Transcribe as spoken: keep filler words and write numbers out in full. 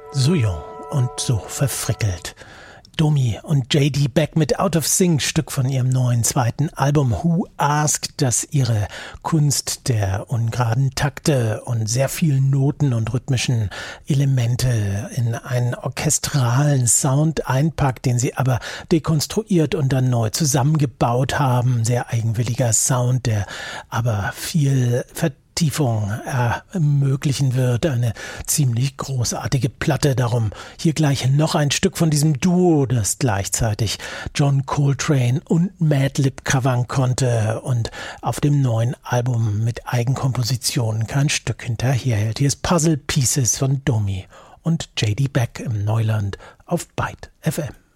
So jung und so verfrickelt. Domi und J D Beck mit Out of Sync, Stück von ihrem neuen zweiten Album Who Asked, das ihre Kunst der ungeraden Takte und sehr vielen Noten und rhythmischen Elemente in einen orchestralen Sound einpackt, den sie aber dekonstruiert und dann neu zusammengebaut haben. Sehr eigenwilliger Sound, der aber viel Vertiefung ermöglichen wird. Eine ziemlich großartige Platte. Darum hier gleich noch ein Stück von diesem Duo, das gleichzeitig John Coltrane und Madlib covern konnte und auf dem neuen Album mit Eigenkompositionen kein Stück hinterherhält. Hier ist Puzzle Pieces von Domi und J D Beck im Neuland auf Byte F M.